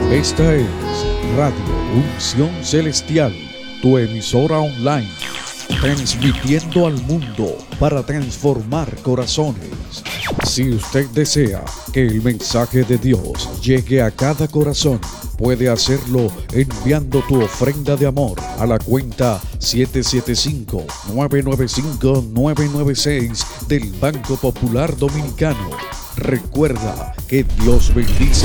Esta es Radio Unción Celestial, tu emisora online, transmitiendo al mundo para transformar corazones. Si usted desea que el mensaje de Dios llegue a cada corazón, puede hacerlo enviando tu ofrenda de amor a la cuenta 775-995-996 del Banco Popular Dominicano. Recuerda que Dios bendice